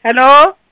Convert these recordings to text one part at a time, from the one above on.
Hello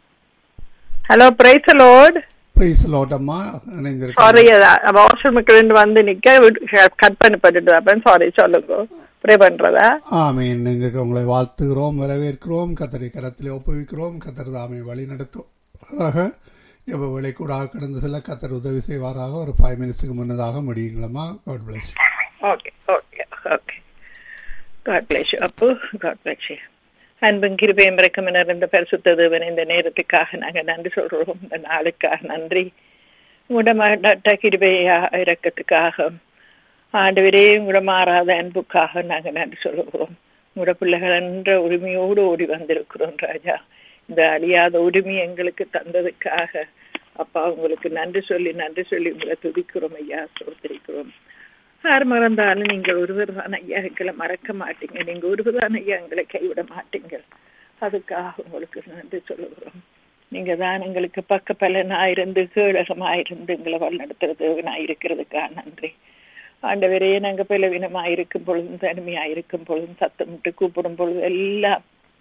hello, praise the Lord. Praise the Lord அம்மா. Sorry, வாஷ்ரூமுக்கு வந்து நிக்க கட் பண்ணப்பட்டு sorry, சொல்லுங்க. ப்ரே பண்றதா? ஆமீன். நீங்கள் உங்களை வாழ்த்துகிறோம், வரவேற்கிறோம், கர்த்தரை கரத்திலே ஒப்புவிக்கிறோம். கர்த்தர் தாமே வழி நடத்துவாராக. எப்போ வேலை கூட கடந்து செல்ல கர்த்தர் உதவி செய்வாராக. ஒரு 5 minutes முன்னதாக முடியுங்களம்மா. God plus. Okay okay okay, God bless you அப்போ. God bless you. அன்பும் கிருபையும் இரக்கமும் நிறைந்த பரிசுத்த தேவனே, இந்த நேரத்துக்காக நாங்கள் நன்றி சொல்றோம். இந்த நாளுக்காக நன்றி. உடமாட்ட கிருபையா இரக்கத்துக்காக ஆண்டவரே, உங்களோட மாறாத அன்புக்காக நாங்கள் நன்றி சொல்லுகிறோம். உங்களோட பிள்ளைகள் என்ற உரிமையோடு ஓடி வந்திருக்கிறோம் ராஜா. இந்த அழியாத உரிமை எங்களுக்கு தந்ததுக்காக அப்பா உங்களுக்கு நன்றி சொல்லி உங்களை துதிக்கிறோம் ஐயா, ஸ்தோத்திரிக்கிறோம். யார் மறந்தாலும் நீங்கள் ஒருவர் தான் ஐயா, எங்களை மறக்க மாட்டீங்க. நீங்க ஒருவர் தான் ஐயா, எங்களை கைவிட மாட்டீங்க. அதுக்காக உங்களுக்கு நன்றி சொல்லுகிறோம். நீங்க தான் எங்களுக்கு பக்க பலனாயிருந்து கீழகமாயிருந்து எங்களை வழிநடத்துறதுனாயிருக்கிறதுக்காக நன்றி. ஆண்டவரே, நாங்கள் பலவீனமாயிருக்கும் பொழுதும் தனிமையாயிருக்கும் பொழுதும் சத்தமிட்டு கூப்பிடும் பொழுது எல்லாம்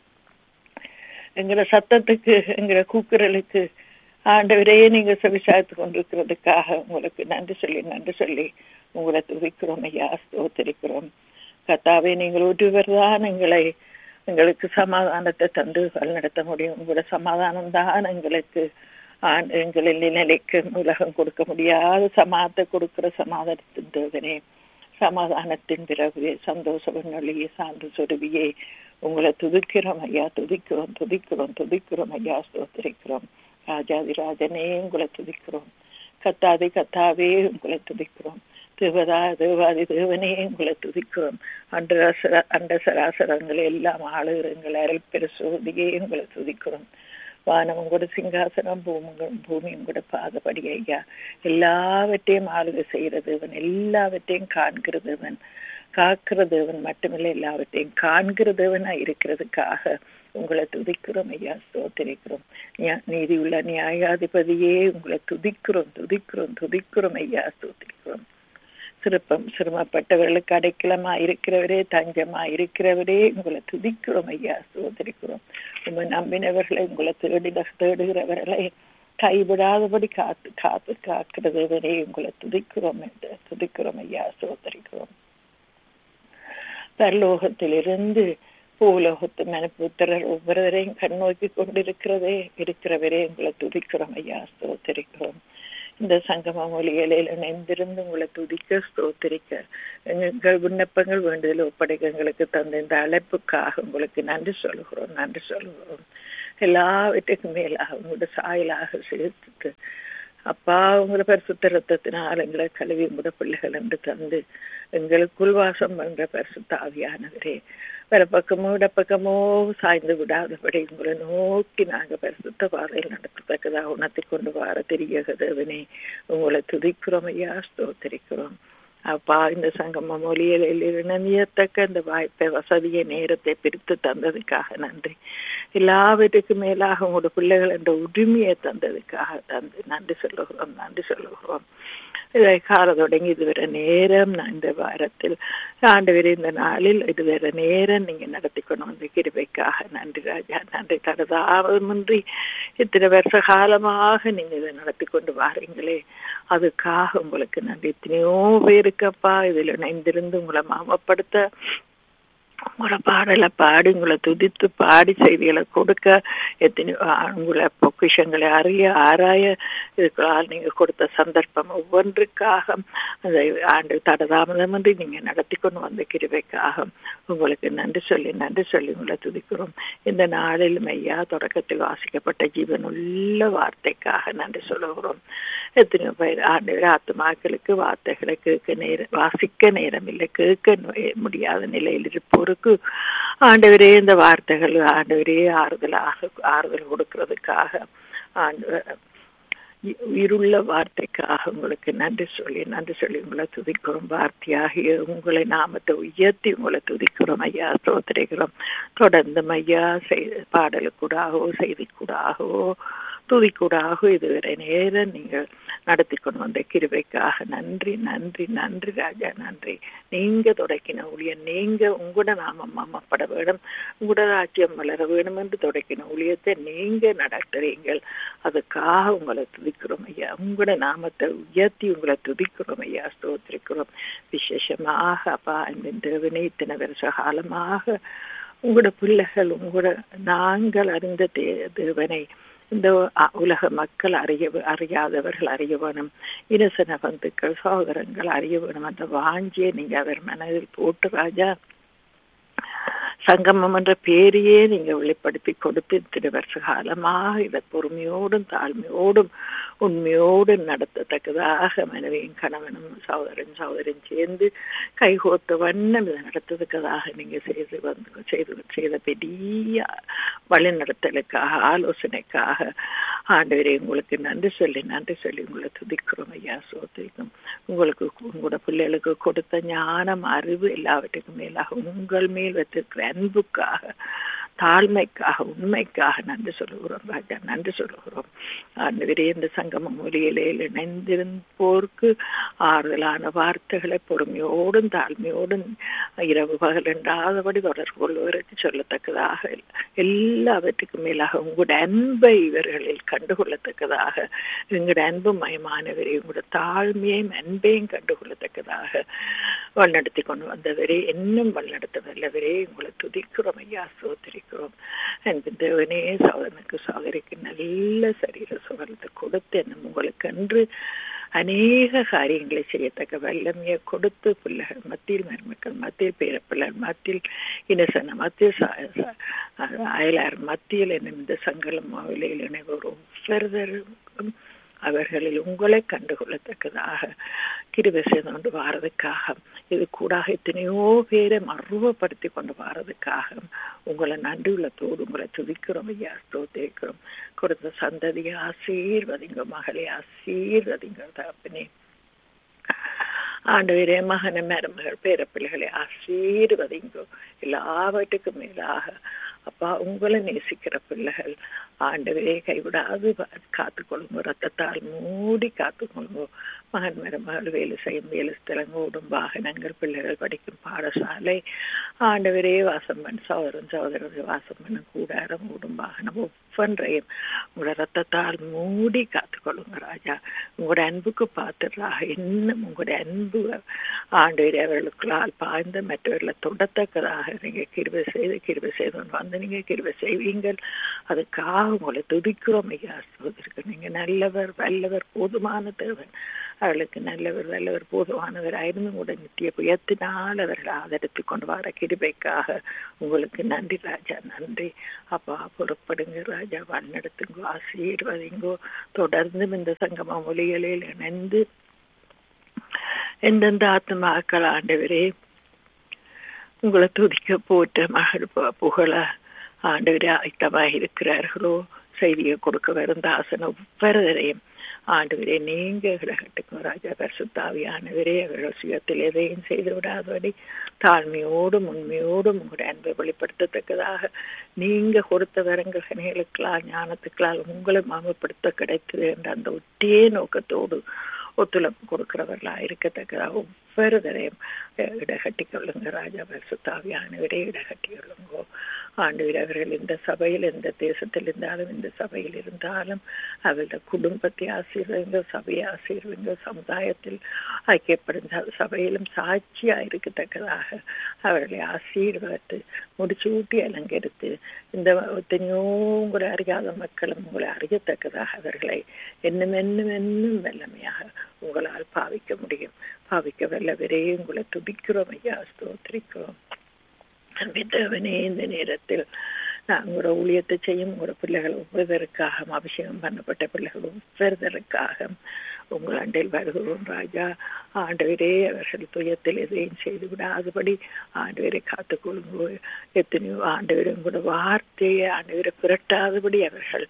எங்களை சத்தத்துக்கு எங்களை கூக்குரலுக்கு ஆண்டவரே நீங்க செவிசாய்த்து கொண்டிருக்கிறதுக்காக உங்களுக்கு நன்றி சொல்லி உங்களை துதிக்கிறோம் ஐயா, ஸ்தோத்திரிக்கிறோம். கர்த்தாவே, நீங்கள் ஒருவர் தான் எங்களுக்கு சமாதானத்தை தந்து வழிநடத்த முடியும். உங்களோட சமாதானம் தான் எங்களுக்கு எங்களின் நிலைக்கு உலகம் கொடுக்க முடியாத சமாதத்தை கொடுக்கிற சமாதானத்தின் தேவனே, சமாதானத்தின் பிறகு சந்தோஷ நொழியே சான்று சொருவியே உங்களை துதிக்கிறோம் ஐயா, துதிக்கிறோம் ஐயா, ஸ்தோத்திரிக்கிறோம். ராஜாதிராஜனே உங்களை துதிக்கிறோம். கத்தாவே உங்களை துதிக்கிறோம். தேவாதி தேவனே உங்களை துதிக்கிறோம். அண்ட சராசரங்களை எல்லாம் ஆளுகிறங்கள் அருள் பெருசோதியே உங்களை துதிக்கிறோம். வானம் உங்களோட சிங்காசனம், பூமி உங்களோட பாதப்படி ஐயா. எல்லாவற்றையும் ஆளுகை செய்கிற தேவன், எல்லாவற்றையும் காண்கிற தேவன், காக்கிற தேவன் மட்டுமில்லை, எல்லாவற்றையும் காண்கிற தேவனா இருக்கிறதுக்காக உங்களை துதிக்கிறோம் ஐயா, ஸ்தோத்திரிக்கிறோம். நீதியுள்ள நியாயாதிபதியே உங்களை துதிக்கிறோம் ஐயா, ஸ்தோத்திரிக்கிறோம். சிரமப்பட்டவர்களுக்கு அடைக்கலமா இருக்கிறவரே, தஞ்சமா இருக்கிறவரே உங்களை துதிக்கிறோம் ஐயா, ஸ்தோத்திரிக்கிறோம். உங்களை நம்பினவர்களை, உங்களை தேடுகிறவர்களை கைவிடாதபடி காக்கிறதவரே உங்களை துதிக்கிறோம் ஐயா, ஸ்தோத்திரிக்கிறோம். பரலோகத்திலிருந்து பூலோகத்து மனுபுத்திரர் ஒவ்வொருவரையும் கண்ணோக்கி இருக்கிறவரே உங்களை துதிக்கிறோம் ஐயா, ஸ்தோத்திரிக்கிறோம். இந்த சங்கம மொழிகளில் இணைந்திருந்து உங்களை துதிக்க ஸ்தோத்திரிக்க எங்கள் விண்ணப்பங்கள் வேண்டுதல் ஒப்படைக்க எங்களுக்கு தந்த இந்த அழைப்புக்காக உங்களுக்கு நன்றி சொல்லுகிறோம். எல்லாவற்றுக்கும் மேலாக உங்களோட சாயலாக சேர்த்து அப்பா, உங்களோட பரிசுத்த ரத்தத்தினால் எங்களை கழுவி உங்களோட பிள்ளைகள் என்று தந்து எங்களுக்குள் வாசம் பண்ற பரிசுத்த ஆவியானவரே, வேற பக்கமோ இடப்பக்கமோ சாய்ந்து விடாதபடி உங்களை நோக்கி நாங்கள் பரிசுத்த பாதையில் நடத்தத்தக்கதாக உணர்த்தி கொண்டு வர தெரிய தேவனே உங்களை துதிக்கிறோம் ஐயா, ஸ்தோத்திரிக்கிறோம். அப்பா, இந்த சங்கம மொழியில் இணையத்தக்க இந்த வாய்ப்பை, வசதியை, நேரத்தை பிரித்து தந்ததுக்காக நன்றி. எல்லாவற்றுக்கும் மேலாக உங்களோட பிள்ளைகள் என்ற உரிமையை தந்ததுக்காக நன்றி சொல்லுகிறோம். இதை கால தொடங்கி இதுவரை நேரம் நான் இந்த வாரத்தில் ஆண்டவரே, இந்த நாளில் இதுவரை நேரம் நீங்க நடத்தி கொண்டு வந்த கிருபைக்காக நன்றி ராஜா, நன்றி. தடதாமின்றி இத்தனை வருஷ காலமாக நீங்க இதை நடத்தி கொண்டு வாரீங்களே, அதுக்காக உங்களுக்கு நன்றி. எத்தனையோ பேருக்கப்பா இதில் இணைந்திருந்து உங்களை மாமப்படுத்த, உங்களோட பாடலை பாடி, உங்களை துதித்து பாடி செய்திகளை கொடுக்க, எத்தனை உங்களை பொக்கிஷங்களை ஆராய இதுக்களால் நீங்க கொடுத்த சந்தர்ப்பம் ஒவ்வொன்றுக்காக அந்த ஆண்டு தடதாமதமின்றி நீங்க நடத்தி கொண்டு வந்த கிருபைக்காக உங்களுக்கு நன்றி சொல்லி உங்களை துதிக்கிறோம். இந்த நாளில் ஐயா, தொடக்கத்தில் வாசிக்கப்பட்ட ஜீவனுள்ள வார்த்தைக்காக நன்றி சொல்லுகிறோம். எத்தனையோ பேர் ஆண்டு ஆத்துமாக்களுக்கு வார்த்தைகளை வாசிக்க நேரம் இல்லை, கேட்க முடியாத நிலையில் இருப்போருக்கு ஆண்டவரே இந்த வார்த்தைகள் ஆண்டவரே ஆறுதல் கொடுக்கறதுக்காக உயிருள்ள வார்த்தைக்காக உங்களுக்கு நன்றி சொல்லி உங்களை துதிக்கிறோம். வார்த்தையாகிய உங்களை நாமத்தை உயர்த்தி உங்களை துதிக்கிறோம் ஐயா, ஸ்தோத்திரிக்கிறோம். தொடர்ந்து ஐயா பாடலுக்கூடாகவோ செய்திக்கூடாகவோ துதிக்கூடாகவோ இதுவரை நேரம் நீங்கள் நடத்தி கொண்டு வந்த கிருபைக்காக நன்றி நன்றி நன்றி ராஜா, நன்றி. நீங்க தொடக்கின ஊழியம், நீங்க உங்களோட நாமம் மாமப்பட வேணும், உங்களோட ராஜ்யம் வளர வேணும் என்று தொடக்கின ஊழியத்தை நீங்க நடத்துறீங்கள். அதுக்காக உங்களை துதிக்கிறோம் ஐயா. உங்களோட நாமத்தை உயர்த்தி உங்களை துதிக்கிறோம் ஐயா, ஸ்தோத்திரிக்கிறோம். விசேஷமாக அப்பா இந்த தேவனே இத்தனை வருஷ காலமாக உங்களோட பிள்ளைகள் உங்களோட நாங்கள் அறிந்த தேவனை இந்த உலக மக்கள் அறியாதவர்கள் அறிய வேணும், இனசன பந்துக்கள் சகோதரங்கள் அறிய வேணும் என்ற வாஞ்சியை நீங்க அவர் மனதில் போட்டு ராஜா சங்கமம் என்ற பேரையே நீங்க வெளிப்படுத்தி கொடுத்து இத்தனை வருஷ காலமாக இதை பொறுமையோடும் தாழ்மையோடும் உண்மையோடு நடத்தத்தக்கதாக மனைவியும் கணவனும் சகோதரன் சேர்ந்து கைகோத்த வண்ணம் இதை நடத்தத்தக்கதாக நீங்க செய்த பெரிய வழிநடத்தலுக்காக ஆலோசனைக்காக ஆண்டவரே உங்களுக்கு நன்றி சொல்லி உங்களை துதிக்கிறோம் ஐயா, சோத்திரிக்கும். உங்களுக்கு உங்களோட பிள்ளைகளுக்கு கொடுத்த ஞானம் அறிவு எல்லாவற்றுக்கும் மேலாக உங்கள் மேல் வைத்திருக்கிற அன்புக்காக தாழ்மைக்காக உண்மைக்காக நன்றி சொல்லுகிறோம் ராஜா, நன்றி சொல்லுகிறோம். ஆண்டவரே இந்த சங்கமம் ஒலியிலே இணைந்திருப்போருக்கு ஆறுதலான வார்த்தைகளை பொறுமையோடும் தாழ்மையோடும் இரவு பகல் என்றாதபடி தொடர்பு கொள்வதற்கு சொல்லத்தக்கதாக எல்லாவற்றுக்கும் மேலாக உங்களோட அன்பை இவர்களில் கண்டுகொள்ளத்தக்கதாக எங்களோட அன்பு மயமானவரை உங்களோட தாழ்மையையும் அன்பையும் கண்டுகொள்ளத்தக்கதாக வழிநடத்தி கொண்டு வந்தவரே இன்னும் வழிநடத்த வல்லவரே உங்களை துதிக்கிறோம் ஐயா, சோத்திரிக்கிறோம். தேவனே சகோதரனுக்கு சகோதரிக்கு நல்ல சரீர சுகத்தை கொடுத்து என்ன உங்களுக்கு அன்று அநேக காரியங்களை செய்யத்தக்க வல்லமையை கொடுத்து பிள்ளைகள் மத்தியில் மருமக்கள் மத்தியில் பேரப்பிள்ளைகள் மத்தியில் இனசன மத்தியில் அயலார் மத்தியில் என்னும் இந்த சங்கலம் மாவிலையில் இணைவோர் ஒவ்வொருவருக்கும் அவர்களில் உங்களை கண்டுகொள்ளத்தக்கதாக கிருபை செய்து கொண்டு வாரதுக்காக இது கூடாக எத்தனையோ பேரை மறுவப்படுத்தி கொண்டு வாரதுக்காக உங்களை நன்றி உள்ளத்தோடு உங்களை துதிக்கிறோம் ஐயா, ஸ்தோத்திரிக்கிறோம். கொடுத்த சந்ததியை ஆசீர்வதிங்க, மகளை ஆசீர்வதிங்க தகப்பனே. ஆண்டவரே மகன மருமகள் பேரப்பிள்ளைகளை ஆசீர்வதிங்கோ. எல்லாவற்றுக்கும் மேலாக அப்பா உங்களை நேசிக்கிற பிள்ளைகள் ஆண்டவரே கைவிடாது காத்துக்கொள்ளுங்க, ரத்தத்தால் மூடி காத்துக்கொள்ளுங்க. மகன் மருமகள் வேலை செய்யும் வேலை ஸ்தலங்களோடும் வாகனங்கள் பிள்ளைகள் படிக்கும் பாடசாலை ஆண்டவரே வாசம் பண்ண சகோதரர்கள் வாசம் பண்ண கூடாரம் ஓடும் வாகனம் ஒவ்வொன்றையும் உங்களோட ரத்தத்தால் மூடி காத்துக்கொள்ளுங்க ராஜா. உங்களோட அன்புக்கு பார்த்துடுறாக இன்னும் உங்களுடைய அன்பு ஆண்டவரே அவர்களுக்குள்ளால் பாய்ந்த மற்றவர்களை தொடத்தக்கதாக நீங்க கிருபை செய்து வந்து நீங்க கிருபை செய்வீங்கள். அதுக்காக உங்களை துதிக்கிறோம் ஐயா, சகோதரருக்கு நீங்க நல்லவர் வல்லவர் போதுமான தேவன். அவர்களுக்கு நல்லவர் போதுமானவராயிருந்து உங்களுடைய நித்திய புயத்தினால் அவர்கள் ஆதரித்து கொண்டு வர கிருபைக்காக உங்களுக்கு நன்றி ராஜா, நன்றி அப்பா. பொறுப்படுங்க ராஜா, வழிநடத்துங்கோ, ஆசீர்வதிங்கோ. தொடர்ந்தும் இந்த சங்கம மொழிகளில் இணைந்து எந்தெந்த ஆத்மாக்கள் ஆண்டவரே உங்களை துதிக்க போட்ட மகள் புகழ ஆண்டவரே ஆயத்தமாக இருக்கிறார்களோ செய்தியை கொடுக்க வரும் தாசன் ஒவ்வொருவரையும் ஆண்டவரே நீங்க கட்டுக்கும் ராஜா. பரிசுத்தாவியானவரே அவர்கள் சுயத்தில் எதையும் செய்து விடாதபடி தாழ்மையோடும் உண்மையோடும் உங்களுடைய அன்பை வெளிப்படுத்தத்தக்கதாக நீங்க கொடுத்த வரங்களுக்கெல்லாம் ஞானத்துக்களால் உங்களை மாமப்படுத்த கிடைத்தது என்ற அந்த ஒட்டியே நோக்கத்தோடு ஒத்துழைப்பு கொடுக்கிறவர்களா இருக்கத்தக்கதாக ஒவ்வொருவரையும் இடகட்டி கொள்ளுங்க ராஜா. பரிசுத்தாவியானவரே இடகட்டி கொள்ளுங்கோ ஆண்டவர். அவர்கள் இந்த சபையில் எந்த தேசத்தில் இருந்தாலும் இந்த சபையில் இருந்தாலும் அவருடைய குடும்பத்தை ஆசீர்வதிங்க, சபையை ஆசீர்வதிங்க. சமுதாயத்தில் ஐக்கியப்படும் சபையிலும் சாட்சியா இருக்கத்தக்கதாக அவர்களை ஆசீர்வதித்து முடிச்சு ஊட்டி அலங்கரித்து இந்த எத்தனையோ உங்களை அறியாத மக்களும் உங்களை அறியத்தக்கதாக அவர்களை என்னும் வல்லமையாக உங்களால் பாவிக்க முடியும். பாவிக்க வல்லவரே உங்களை துதிக்கிறோம் ஐயா, ஸ்தோத்திரிக்கிறோம். தேவனே இந்த நேரத்தில் உங்களோட ஊழியத்தை செய்யும் உங்களோட பிள்ளைகள் ஒவ்வொருவருக்காக அபிஷேகம் பண்ணப்பட்ட பிள்ளைகள் ஒவ்வொருவருக்காக உங்கள் அண்டையில் வருகிறோம் ராஜா. ஆண்டவரே அவர்கள் துயத்தில் எதையும் செய்து விடாதபடி ஆண்டவரை காத்துக்கொள்ளுங்கோ. எத்தனையோ ஆண்டவரை உங்களோட வார்த்தையை ஆண்டவரை புரட்டாதபடி அவர்கள்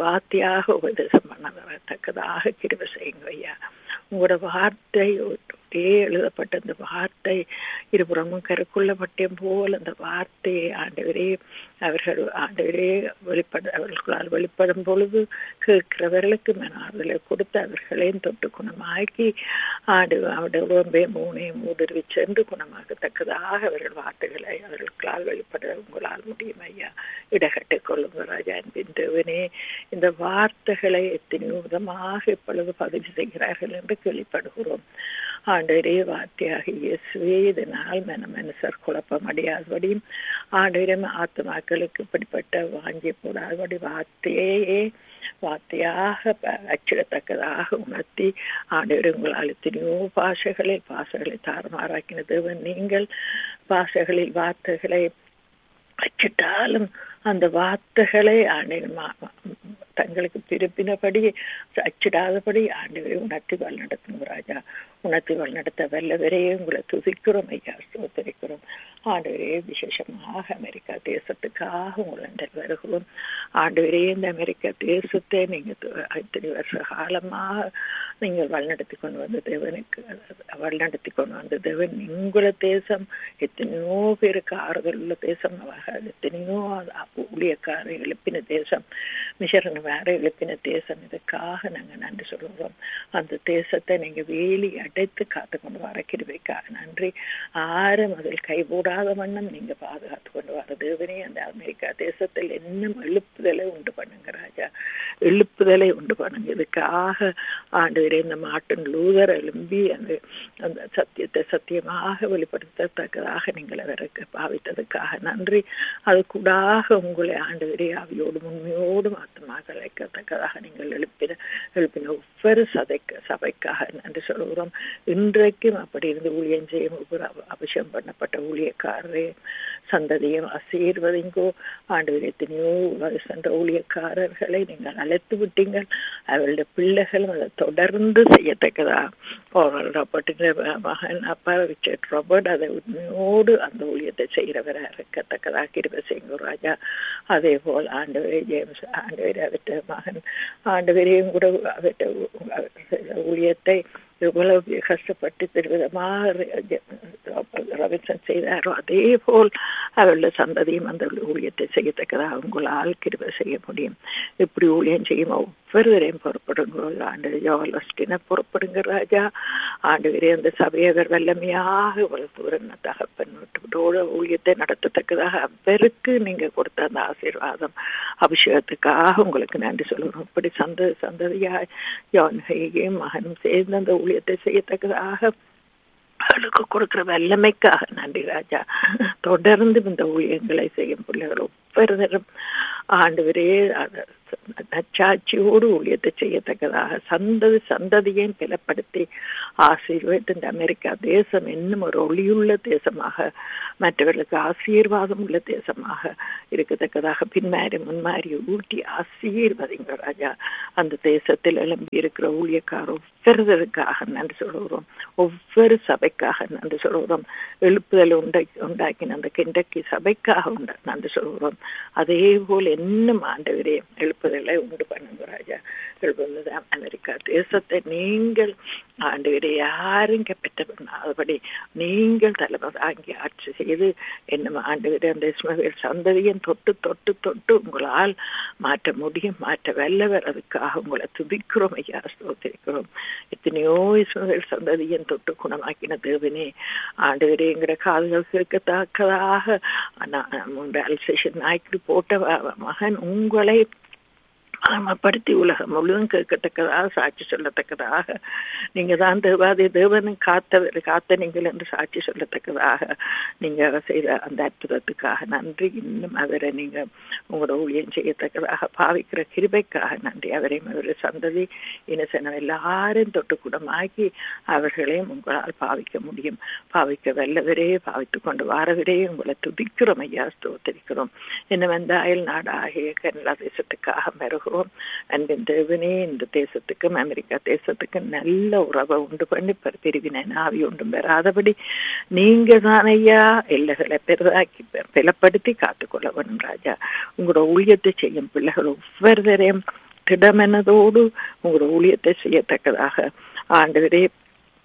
வார்த்தையாக உபதேசம் பண்ணத்தக்கதாக கிருபை செய்யுங்க ஐயா. உங்களோட வார்த்தை உள்ளத்திலே எழுதப்பட்ட அந்த வார்த்தை இருபுறமும் கருக்குள்ளப்பட்டேன் போல் அந்த வார்த்தையை ஆண்டவரே அவர்கள் ஆண்டவரே அவர்களால் வெளிப்படும் பொழுது கேட்கிறவர்களுக்கு மனார்களை கொடுத்து அவர்களையும் தொட்டு குணமாக்கி அவருடைய உடம்பை மூனையும் ஊடுருவி சென்று குணமாகத்தக்கதாக அவர்கள் வார்த்தைகளை அவர்களால் வெளிப்பட உங்களால் முடியும் ஐயா. இடகட்டிக் கொள்ளுங்க ராஜா. அன்பின் தேவனே, இந்த வார்த்தைகளை எத்தனையோ விதமாக இப்பொழுது பதிவு செய்கிறார்கள் என்று கேள்விப்படுகிறோம். ஆண்டவரே, வார்த்தையாக இயேசுவே இதனால் மனுஷர் குழப்பம் அடையாதபடியும் ஆண்டவரே ஆத்மாக்களுக்கு இப்படிப்பட்ட வாங்கி போடாதபடி வார்த்தையாக அச்சிடத்தக்கதாக உணர்த்தி ஆண்டவரே உங்களால் எத்தனையோ பாஷைகளை தாறுமாறாக்கின தேவன். நீங்கள் பாஷைகளில் வார்த்தைகளை அச்சிட்டாலும் அந்த வார்த்தைகளை தங்களுக்கு திருப்பினபடி அச்சிடாதபடி ஆண்டவரை உணர்த்தி வழிநடத்துங்க ராஜா. உணர்த்தி வழிநடத்த வல்லவரே உங்களை துதிக்கிறோம் ஐயா, ஸ்தோத்திரிக்கிறோம். ஆண்டவரே, விசேஷமாக அமெரிக்கா தேசத்துக்காக உங்களை வருகிறோம். ஆண்டவரே, இந்த அமெரிக்கா தேசத்தை நீங்கள் இத்தனை வருஷ காலமாக நீங்கள் வழிநடத்தி கொண்டு வந்த தேவன் உங்கள தேசம் எத்தனையோ பேருக்கு ஆறுதல் உள்ள தேசம், எத்தனையோ ஊழியக்காரரை எழுப்பின தேசம், மிஷரன் வேற எழுப்பின தேசம். இதுக்காக நாங்கள் நன்றி சொல்லுவோம். அந்த தேசத்தை நீங்க வேலி அடைத்து காத்து கொண்டு வர கிருபைக்காக நன்றி. ஆறும் அதில் கைபோடாத வண்ணம் நீங்க பாதுகாத்து கொண்டு வர தேவனே. அந்த அமெரிக்கா தேசத்தில் இன்னும் எழுப்புதலை உண்டு பண்ணுங்க ராஜா, எழுப்புதலை உண்டு பண்ணுங்க. இதுக்காக ஆண்டவரே, இந்த மார்ட்டின் லூதர் எழும்பி அந்த சத்தியத்தை சத்தியமாக வெளிப்படுத்தத்தக்கதாக நீங்கள் அதற்கு பாவித்ததுக்காக நன்றி. அது கூடாக உங்களை ஆண்டவரே ஆவியோடு உண்மையோடும் ஆத்மாக அழைக்கத்தக்கதாக நீங்கள் எழுப்பின ஒவ்வொரு சபைக்காக நன்றி சொல்கிறோம். இன்றைக்கும் அப்படி இருந்து ஊழியம் செய்யும் ஒவ்வொரு அபிஷேகம் பண்ணப்பட்ட ஊழியக்காரரே சந்ததியும் ஆசீர்வதிங்கோ. ஆண்டவரே, எத்தனையோ சென்ற ஊழியக்காரர்களை நீங்கள் அழைத்து விட்டீங்கள். அவர்களுடைய பிள்ளைகளும் அதை தொடர்ந்து செய்யத்தக்கதா மகன் அப்பா ரிச்சர்ட் ராபர்ட் அதை உண்மையோடு அந்த ஊழியத்தை செய்கிறவராக இருக்கத்தக்கதாக கிருபை செய்யுங்க ராஜா. அதே போல் ஆண்டவரே ஜேம்ஸ், ஆண்டவரே அவற்ற மகன் ஆண்டவரையும் கூட அவற்ற ஊழியத்தை எவ்வளவு கஷ்டப்பட்டு திருவிதமாக ரவிசன் செய்தாரோ அதே போல் அவருடைய சந்ததியும் அந்த ஊழியத்தை செய்யத்தக்கதாக உங்களால் கிருபை செய்ய முடியும். இப்படி ஊழியம் செய்யும் ஒவ்வொருவரையும் பொறுப்படுங்க ஆண்டு. ஜோலஸ்டின பொறுப்படுங்க ராஜா. ஆண்டவரே, அந்த சபையவர் வல்லமையாக இவ்வளவு தூரம் தகப்பன் ஊழியத்தை நடத்தத்தக்கதாக அவருக்கு நீங்க கொடுத்த அந்த ஆசீர்வாதம் அபிஷேகத்துக்காக உங்களுக்கு நன்றி சொல்லுவோம். இப்படி சந்ததியாய் யோன்கையும் மகனும் சேர்ந்து அந்த ஊழியத்தை செய்யத்தக்கதாக அவளுக்கு கொடுக்கிற வல்லமைக்காக நன்றி ராஜா. தொடர்ந்து இந்த ஊழியங்களை செய்யும் பிள்ளைகள் ஒவ்வொருத்தரும் ஆண்டவரே நச்சாட்சியோடு ஊழியத்தை செய்யத்தக்கதாக சந்ததியையும் பலப்படுத்தி ஆசீர்வதித்து இந்த அமெரிக்கா தேசம் இன்னும் ஒரு ஒளியுள்ள தேசமாக, மற்றவர்களுக்கு ஆசீர்வாதம் உள்ள தேசமாக இருக்கத்தக்கதாக பின்மாறி முன்மாறி ஊட்டி ஆசீர்வதிங்க ராஜா. அந்த தேசத்தில் எழும்பி இருக்கிற ஊழியக்கார ஒவ்வொருவருக்காக நன்றி சொல்கிறோம். ஒவ்வொரு சபைக்காக நன்றி சொல்கிறோம். எழுப்புதல் உண்டாக்கின அந்த கெண்டக்கி சபைக்காக நன்றி சொல்கிறோம். அதே போல் இன்னும் ஆண்டவரே எழுப்புதலை உண்டு பண்ணுங்க ராஜா. எழுப்புதல் அமெரிக்கா தேசத்தை நீங்கள் ஆண்டவரே யாரும் பெற்றபடி நீங்கள் தலைமை தாங்கி ஆட்சி செய்து என்ன ஆண்டவரே அந்த இஸ்மவேல் சந்ததியும் தொட்டு தொட்டு தொட்டு உங்களால் மாற்ற முடியும், மாற்ற வல்லவர். அதுக்காக உங்களை துதிக்கிறோம் ஐயா, ஸ்தோத்திரிக்கிறோம். எத்தனையோ இஸ்மவேல் சந்ததியும் தொட்டு குணமாக்கின தேவனே ஆண்டவரே, எங்கிற காதுகள் கேட்கத்தக்கதாக அல்சேஷன் நாய்க்கு போட்ட மகன் உங்களை படுத்தி உலகம் முழுவதும் கேட்கத்தக்கதாக சாட்சி சொல்லத்தக்கதாக நீங்க தான் தேவாதி தேவனும் காத்த நீங்கள் என்று சாட்சி சொல்லத்தக்கதாக நீங்க செய்த அந்த அற்புதத்துக்காக நன்றி. இன்னும் அவரை நீங்க உங்களோட ஊழியம் செய்யத்தக்கதாக பாவிக்கிற கிருபைக்காக நன்றி. அவரையும் அவருடைய சந்ததி இனசனம் எல்லாரும் தொட்டு குடமாக்கி அவர்களையும் உங்களால் பாவிக்க முடியும். பாவிக்க வல்லவரே, பாவித்துக் கொண்டு வாரவரே உங்களை துதிக்கிறோம் ஐயா, ஸ்தோத்திரிக்கிறோம். என்னவெந்த அயல் நாடாகிய கனடா தேசத்துக்காக மருகிறோம். அன்பின் தேவனே, இந்த தேசத்துக்கும் அமெரிக்கா தேசத்துக்கும் நல்ல உறவை உண்டு பண்ணி பிரிவினை ஆவி ஒன்றும் பெறாதபடி நீங்க தான் ஐயா எல்லைகளை பெரிதாக்கி பலப்படுத்தி காத்துக்கொள்ள வேணும் ராஜா. உங்களோட ஊழியத்தை செய்யும் பிள்ளைகள் ஒவ்வொருவரையும் திடமெனதோடு உங்களோட ஊழியத்தை செய்யத்தக்கதாக ஆண்டவரே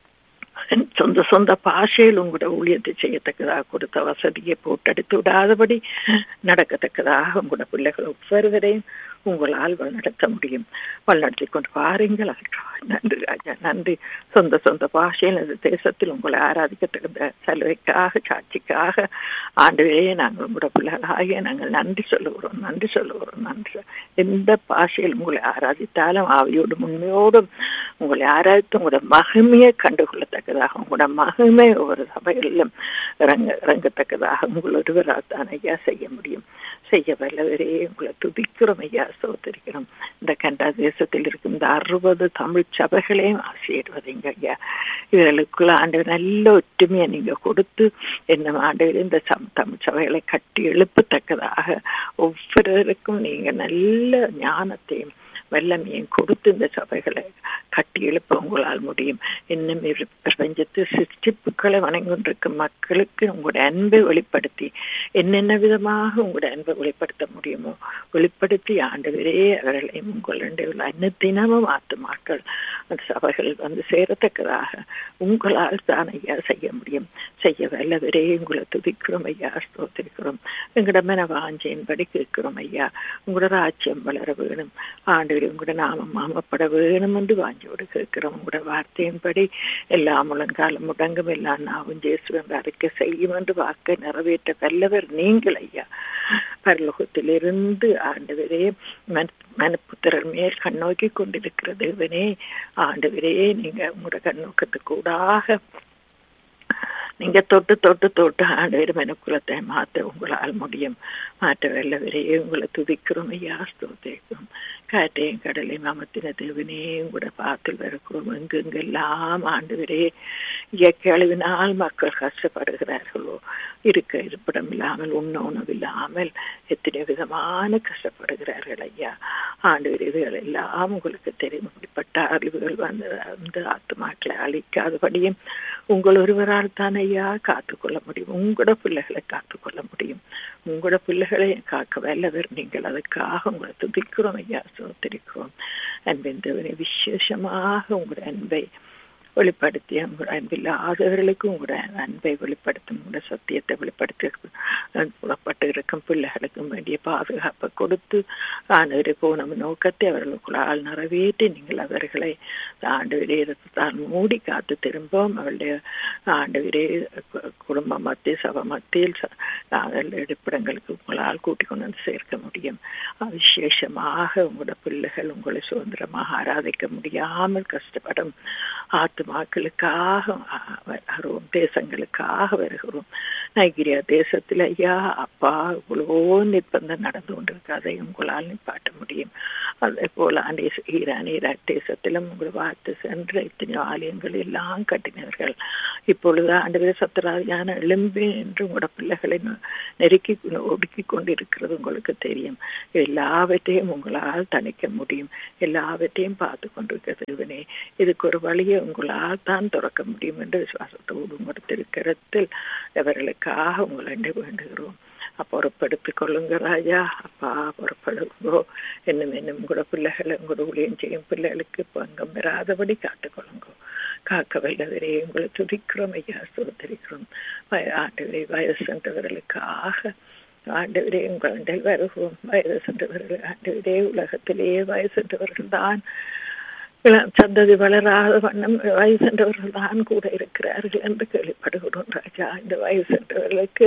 சொந்த சொந்த பாஷையில் உங்களோட ஊழியத்தை செய்யத்தக்கதாக கொடுத்த வசதியை போட்டடித்து விடாதபடி நடக்கத்தக்கதாக உங்களோட பிள்ளைகள் ஒவ்வொருவரையும் உங்களால் வழிநடத்த முடியும். வழிநடத்தி கொண்டு பாருங்கள். நன்றி ராஜா, நன்றி. சொந்த சொந்த பாஷையில் இந்த தேசத்தில் உங்களை ஆராதிக்கத்தக்க சலுகைக்காக, சாட்சிக்காக ஆண்டவரே நாங்கள் உங்களோட பிள்ளைகளாகிய நாங்கள் நன்றி சொல்லுகிறோம், நன்றி சொல்லுகிறோம், நன்றி. எந்த பாஷையில் உங்களை ஆராதித்தாலும் ஆவியோடும் உண்மையோடும் உங்களை ஆராதித்து உங்களோட மகிமையை கண்டுகொள்ளத்தக்கதாக, உங்களோட மகிமை ஒவ்வொரு சபைகளிலும் இறங்கத்தக்கதாக உங்கள் ஒருவரால் தான் ஐயா செய்ய முடியும். செய்ய வல்லவரே உங்களை துதிக்கிறோம் ஐயா, சோதரிக்கிறோம். இந்த கனடா தேசத்தில் இருக்கும் இந்த 60 தமிழ் சபைகளையும் ஆசையிடுவதுங்க ஐயா. இவர்களுக்குள்ள ஆண்டவர் நல்ல ஒற்றுமையை நீங்க கொடுத்து என்ன ஆண்டவர் இந்த தமிழ் சபைகளை கட்டி எழுப்பத்தக்கதாக ஒவ்வொருவருக்கும் நீங்க நல்ல ஞானத்தையும் வல்லமையும் கொடுத்து இந்த சபைகளை கட்டி எழுப்ப உங்களால் முடியும். இன்னும் பிரபஞ்சத்து சிருஷ்டிப்புக்களை வணங்கின்றிருக்கும் மக்களுக்கு உங்களுடைய அன்பை வெளிப்படுத்தி என்னென்ன விதமாக உங்களுடைய அன்பை வெளிப்படுத்த முடியுமோ வெளிப்படுத்தி ஆண்டவரே அவர்களையும் உங்களுடைய அன்னத்தினமும் ஆத்துமாக்கள் அந்த சபைகள் வந்து சேரத்தக்கதாக உங்களால் தான் ஐயா செய்ய முடியும். செய்ய வல்லவரே உங்களை துதிக்கிறோம் ஐயா, ஸ்தோத்திரிக்கிறோம். எங்களோட மனவாஞ்சையின்படி கேட்கிறோம் ஐயா. உங்களோட ராஜ்யம் வளர வேணும் ஆண்டு, உங்களோட நாமம் மாமப்பட வேணும் என்று வாஞ்சோடு கேட்கிறோம். உங்களோட வார்த்தையின்படி எல்லா முழங்காலம் முடங்கும் எல்லா நாவும் ஜேசுவன் அறிக்கை செய்யும் என்று வாக்கை நிறைவேற்ற வல்லவர் நீங்கள் ஐயா. பரலோகத்திலிருந்து ஆண்டவரே மனப்புத்திரர் மேல் கண்ணோக்கி கொண்டிருக்கிற தேவனே ஆண்டவரே, நீங்க உங்களோட கண்ணோக்கத்துக்கூடாக நீங்க தொட்டு தொட்டு தொட்டு ஆண்டவர் மனுக்குலத்தை மாற்ற உங்களால் முடியும். மாற்ற வல்லவரே உங்களை துதிக்கிறோம் ஐயா, ஸ்தோத்திரிக்கிறோம். காற்றையும் கடலையும் அமர்த்தின தேவனே உங்களோட பாத்தில் வருகிறோம். எங்கெங்கெல்லாம் ஆண்டவரே இயற்கை அழிவினால் மக்கள் கஷ்டப்படுகிறார்களோ, இருக்க இருப்பிடம் இல்லாமல் உண்ண உணவில்லாமல் எத்தனை விதமான கஷ்டப்படுகிறார்கள் ஐயா. ஆண்டவர் இதுகள் எல்லாம் உங்களுக்கு தெரியும். இப்படிப்பட்ட அழிவுகள் வந்து ஆத்துமாக்களை அழிக்காதபடியும் உங்கள் ஒருவரால் தான் ஐயா காத்துக்கொள்ள முடியும். உங்களோட பிள்ளைகளை காத்துக்கொள்ள முடியும். உங்களோட பிள்ளைகளை காக்க வல்லவர் நீங்கள். அதுக்காக உங்களை துதிக்கிறோம் ஐயா, சோதரிக்கிறோம். அன்பின் தேவனே, விசேஷமாக உங்களோட அன்பை வெளிப்படுத்தி உங்களோட அன்பில்லாதவர்களுக்கு உங்களோட அன்பை வெளிப்படுத்தும், உங்களோட சத்தியத்தை வெளிப்படுத்தி புறப்பட்டு இருக்கும் பிள்ளைகளுக்கும் வேண்டிய பாதுகாப்பை கொடுத்து ஆண்டு போன நோக்கத்தை அவர்களுக்குள்ளால் நிறைவேற்றி நீங்கள் அவர்களை ஆண்டு விரைதான் மூடி காத்து திரும்பவும் அவருடைய ஆண்டு விரை குடும்ப மத்திய சபை மத்தியில் இருப்பிடங்களுக்கு உங்களால் கூட்டிக் கொண்டு வந்து சேர்க்க முடியும். விசேஷமாக உங்களோட பிள்ளைகள் உங்களை சுதந்திரமாக ஆராதிக்க முடியாமல் கஷ்டப்படும் ஆத்துமாக்களுக்காக வருகிறோம், தேசங்களுக்காக வருகிறோம். நைஜீரியா தேசத்தில் ஐயா அப்பா இவ்வளவோ நிர்பந்தம் நடந்து கொண்டிருக்கு, அதை உங்களால் நிப்பாட்ட முடியும். அதே போல ஈரான் ஈராக் தேசத்திலும் உங்களை பார்த்து சென்ற எத்தனையோ ஆலயங்கள் எல்லாம் கட்டினவர்கள் இப்பொழுது ஆண்டு சத்துராதியான எழும்பி என்று உங்களோட பிள்ளைகளை நெருக்கி ஒடுக்கி கொண்டிருக்கிறது உங்களுக்கு தெரியும். எல்லாவற்றையும் உங்களால் தணிக்க முடியும், எல்லாவற்றையும் பார்த்து கொண்டிருக்கிறதுவனே. இதுக்கு ஒரு வழியை உங்களால் தான் திறக்க முடியும் என்று விசுவாசத்தோடு உங்களோட திருக்கரத்தில் அவர்களுக்காக உங்களை வேண்டுகிறோம். பொறுப்படுத்திக் கொள்ளுங்க ராஜா. அப்பா பொறுப்படுங்கோ. இன்னும் இன்னும் உங்களோட பிள்ளைகளை உங்களோட ஊழியம் செய்யும் பிள்ளைகளுக்கு பங்கம் பெறாதபடி காத்துக்கொள்ளுங்கோ. காக்க வல்லவரே உங்களை துதிக்கிறோம் ஐயா, சோதரிக்கிறோம். ஆண்டவரே வயது சென்றவர்களுக்காக ஆண்டவரே உங்கள் வருவோம். வயது சென்றவர்கள் ஆண்டவரே உலகத்திலேயே வயது சென்றவர்கள் தான் சந்ததி வளராத வண்ணம் வயது சென்றவர்கள் தான் கூட இருக்கிறார்கள் என்று கேள்விப்படுகிறோம் ராஜா. இந்த வயது சென்றவர்களுக்கு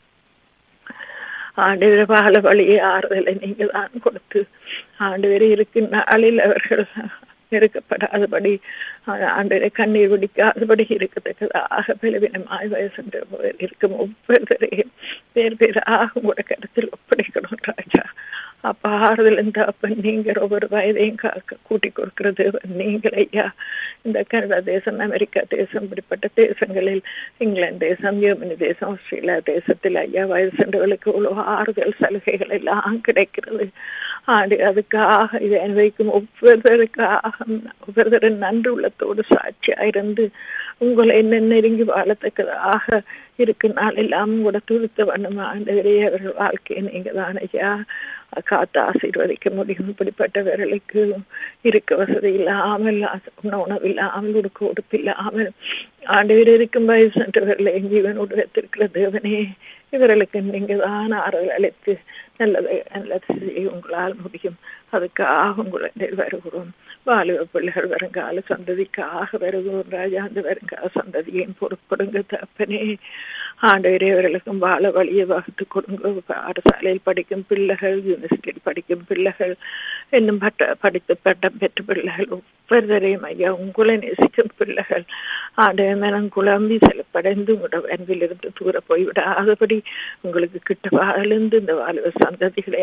ஆண்டவர பால வழியை ஆறுதலை நீங்க தான் கொடுத்து ஆண்டவரே இருக்கும் நாளில் அவர்கள் நெருக்கப்படாதபடி ஆண்டவரை கண்ணீர் பிடிக்காதபடி இருக்கத்தக்கதாக பலவீனமாய் வயசென்ற இருக்கும் ஒவ்வொருவரையும் பேர் பேராக உங்களோட கருத்தில் ஒப்படைக்கணும் ராஜா. அப்ப ஆறுதல் இந்த அப்ப நீங்க ஒவ்வொரு வயதையும் கூட்டி கொடுக்கிறது நீங்கள் ஐயா. இந்த கனடா தேசம், அமெரிக்கா தேசம், இப்படிப்பட்ட தேசங்களில் இங்கிலாந்து தேசம், ஜெர்மனி தேசம், ஆஸ்திரேலியா தேசத்தில் ஐயா வயது சென்றவர்களுக்கு இவ்வளவு ஆறுதல் சலுகைகள் எல்லாம் கிடைக்கிறது. அதுக்காக இதை அனுபவிக்கும் ஒவ்வொருவரின் நன்றி உள்ளத்தோடு சாட்சியாயிருந்து உங்களை என்ன நெருங்கி வாழத்தக்கதாக இருக்கு நாள் எல்லாம் கூட துடித்த வண்ணம் ஆண்டவரே அவர்கள் வாழ்க்கையை நீங்க தான் ஐயா காத்து ஆசீர்வதிக்க முடியும். இப்படிப்பட்டவர்களுக்கு இருக்க வசதி இல்லாமல், உணவு இல்லாமல், உடுப்பு இல்லாமல் ஆண்டவர் இருக்கும் வயசு சென்றவர்களை ஜீவனோடு வைத்திருக்கிற தேவனே, இவர்களுக்கு நீங்க தான் ஆறுதல் அளித்து நல்லது செய்ய உங்களால் முடியும். அதுக்காக உங்களை வருகிறோம். வாலிப பிள்ளைகள் வருங்கால சந்ததிக்காக வருகிறோம் ராஜா. அந்த வருங்கால சந்ததியையும் பொறுப்படுங்க தப்பனே. ஆண்டவரே, அவர்களுக்கும் வாழ வழியை வகுத்து கொடுங்க. பாடசாலையில் படிக்கும் பிள்ளைகள், யூனிவர்சிட்டியில் படிக்கும் பிள்ளைகள், இன்னும் படித்து பட்டம் பெற்ற பிள்ளைகள் ஒவ்வொருவரையும் ஐயா உங்களை நேசிக்கும் பிள்ளைகள் ஆண்டவர் மனம் குழம்பி செலப்படைந்து உங்களோட அன்பிலிருந்து தூர போய்விடாதபடி உங்களுக்கு கிட்ட வாழ்ந்து இந்த வாலிப சந்ததிகளை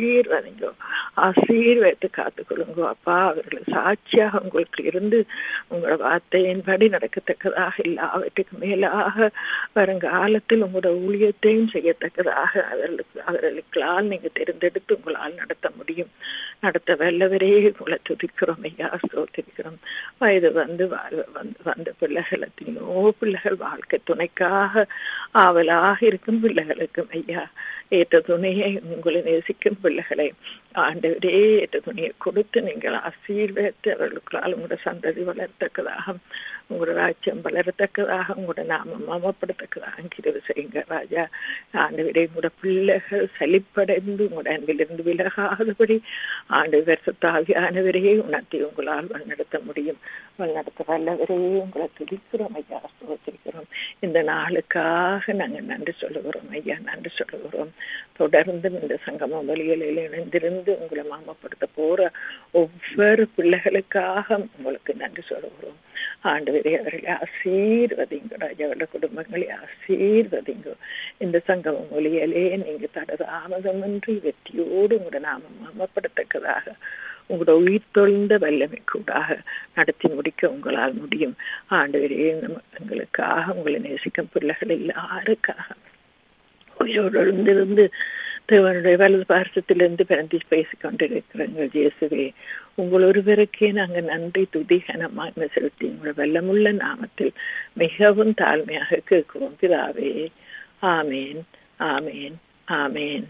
ஆசீர்வதித்து காத்துக்கொள்ளுங்க அப்பா. அவர்களை சாட்சியாக உங்களுக்கு இருந்து உங்களோட வார்த்தையின்படி நடக்கத்தக்கதாக, எல்லாவற்றுக்கு மேலாக வருங்காலத்தில் உங்களோட ஊழியத்தையும் செய்யத்தக்கதாக அவர்களுக்களால் நீங்க தெரிந்தெடுத்து உங்களால் நடத்த முடியும். நடத்த வல்லவரே உங்களை துதிக்கிறோம் ஐயா, ஸ்தோத்திரிக்கிறோம். வயது வந்த பிள்ளைகள், எத்தனையோ பிள்ளைகள் வாழ்க்கை துணைக்காக ஆவலாக இருக்கும் பிள்ளைகளுக்கும் ஐயா ஏற்ற துணையை, உங்களை நேசிக்கும் பிள்ளைகளை ஆண்டவரே ஏற்ற துணையை கொடுத்து நீங்கள் ஆசீர்வதித்து அவர்களுக்கால் உங்களோட சந்ததி வளரத்தக்கதாக, உங்களோட ராஜ்யம் வளரத்தக்கதாக, உங்களோட நாமம் மாமப்படத்தக்கதாக கிருபை செய்யுங்க ராஜா. ஆண்டவரே, உங்களோட பிள்ளைகள் சலிப்படைந்து உங்களோட அன்பிலிருந்து விலகாதபடி ஆண்டவர் தாவியானவரையே உணர்த்தி உங்களால் வழிநடத்த முடியும். வழிநடத்த வல்லவரே உங்களை துதிக்கிறோம் ஐயா, ஸ்தோத்திரிக்கிறோம். இந்த நாளுக்காக நாங்கள் நன்றி சொல்லுகிறோம் ஐயா, நன்றி சொல்லுகிறோம். தொடர்ந்து இந்த சங்கம வழிகளில் இணைந்திருந்து உங்களை மாமப்படுத்த போற ஒவ்வொரு பிள்ளைகளுக்காக உங்களுக்கு நன்றி சொல்லுகிறோம். ஆண்டவரே, அவர்களை ஆசீர்வதிங்க ராஜா, அவருடைய குடும்பங்களை ஆசீர்வதிங்க. இந்த சங்கம மொழியிலே நீங்க தடதாமதமின்றி வெற்றியோடு உங்களோட நாமம் மாமப்படத்தக்கதாக, உங்களோட உயிர் தொழிந்த வல்லமை கூடாக நடத்தி முடிக்க உங்களால் முடியும். ஆண்டவரே, எங்களுக்காக உங்களை நேசிக்கும் பிள்ளைகள் எல்லாருக்காக உயிரோடு எழுந்திருந்து தேவனுடைய வலது பாரசத்திலிருந்து பிறந்து பேசிக் கொண்டிருக்கிறீர்கள் இயேசுவே. உங்கள் ஒருவருக்கே நாங்கள் நன்றி துதி கனமாக செலுத்தி உங்களோட வல்லமுள்ள நாமத்தில் மிகவும் தாழ்மையாக கேட்கிறோம் பிதாவே. ஆமேன், ஆமேன், ஆமேன்.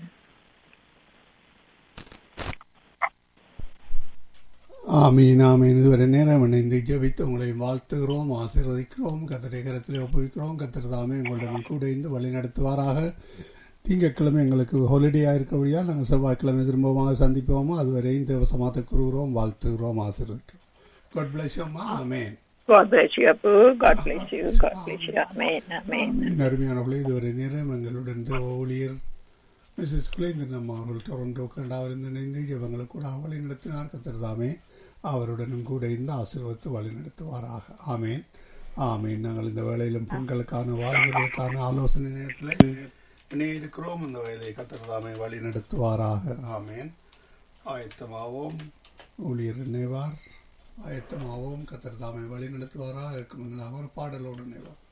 ஆமீன், ஆமீன். இதுவரை நேரம் இணைந்து ஜெபித்து உங்களை வாழ்த்துகிறோம், ஆசீர்வதிக்கிறோம். கர்த்தருடைய கரத்தில் ஒப்புவிக்கிறோம். கர்த்தர் தாமே உங்களுடன் கூட இருந்து வழி நடத்துவாராக. திங்கட்கிழமை எங்களுக்கு ஹாலிடேயாக இருக்கிறபடியால் நாங்கள் செவ்வாய்க்கிழமை திரும்பமாக சந்திப்போமா. அதுவரையும் தேவசமாத்த கூறுகிறோம், வாழ்த்துகிறோம், ஆசீர்வதிக்கிறோம். God bless you, அம்மா. ஆமேன். God bless you, Abu. God bless you. God bless you. Amen. Amen. அருமையானவர்களே, இதுவரை நேரம் எங்களுடன் தேவ ஊழியர் மிஸ்ஸஸ் குலேந்திரன் அம்மா அவர்கள் டொரண்டோ கனடாவிலிருந்து இணைந்து ஜெபங்களுக்கு கூட வழி நடத்தினார். கர்த்தர் தாமே அவருடனும் கூட இருந்து ஆசீர்வதித்து வழி நடத்துவாராக. ஆமேன், ஆமேன். நாங்கள் இந்த வேளையிலும் பெண்களுக்கான வாழ்வதற்கான ஆலோசனை நேரத்தில் இணையிருக்கிறோம். இந்த வேலையை கர்த்தர் தாமே வழி நடத்துவாராக. ஆமேன். ஆயத்தமாவோம், ஊழியர் இணைவார். ஆயத்தமாவோம், கர்த்தர் தாமே வழி நடத்துவாராக. ஒரு பாடலோடு இணைவார்.